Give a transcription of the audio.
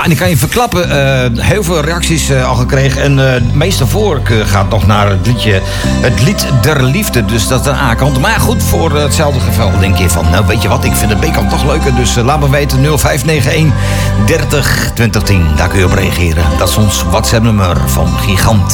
En ik kan je verklappen, heel veel reacties al gekregen. En het meeste voorkeur gaat nog naar het lied der liefde. Dus dat is de A-kant. Maar goed, voor hetzelfde geval denk je van... nou, weet je wat, ik vind de B-kant toch leuker. Dus laat me weten, 0591 30 2010. Daar kun je op reageren. Dat is ons WhatsApp-nummer van Gigant.